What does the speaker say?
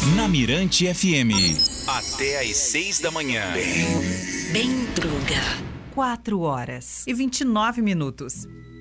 Na Mirante FM. Até às 6 da manhã. Bem Druga. 4 horas e 29 minutos.